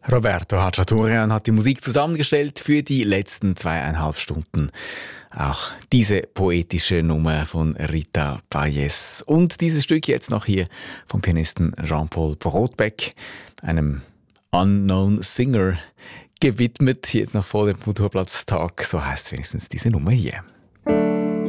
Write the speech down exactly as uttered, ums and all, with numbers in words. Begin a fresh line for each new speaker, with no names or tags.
Roberto Hachaturian hat die Musik zusammengestellt für die letzten zweieinhalb Stunden. Auch diese poetische Nummer von Rita Payés. Und dieses Stück jetzt noch hier vom Pianisten Jean-Paul Brodbeck, einem Unknown Singer, gewidmet. Jetzt noch vor dem Kulturplatztag, so heißt wenigstens diese Nummer hier.